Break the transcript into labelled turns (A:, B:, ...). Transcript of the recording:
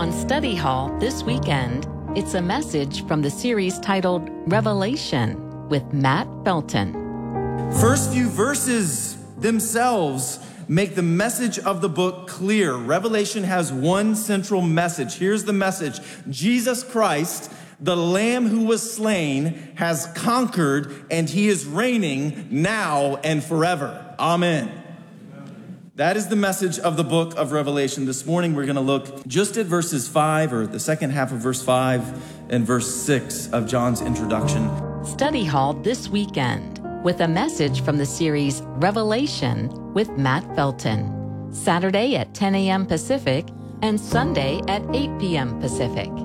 A: On Study Hall this weekend, it's a message from the series titled Revelation with Matt Felton.
B: First few verses themselves make the message of the book clear. Revelation has one central message. Here's the message. Jesus Christ, the Lamb who was slain, has conquered, and he is reigning now and forever. Amen. That is the message of the book of Revelation. This morning, we're going to look just at verses 5, or the second half of verse 5 and verse 6 of John's introduction.
A: Study Hall this weekend with a message from the series Revelation with Matt Felton. Saturday at 10 a.m. Pacific and Sunday at 8 p.m. Pacific.